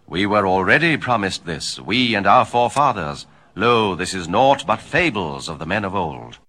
We were already promised this, we and our forefathers. Lo, this is naught but fables of the men of old.